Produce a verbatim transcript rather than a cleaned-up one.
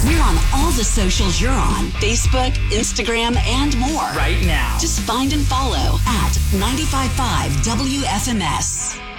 We're on all the socials you're on. Facebook, Instagram, and more. Right now. Just find and follow at ninety-five point five W F M S.